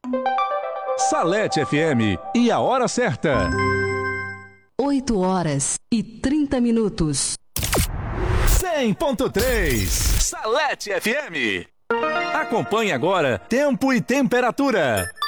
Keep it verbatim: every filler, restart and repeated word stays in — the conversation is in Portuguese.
Salete F M e a hora certa. oito horas e trinta minutos. cem ponto três Salete F M. Acompanhe agora tempo e temperatura.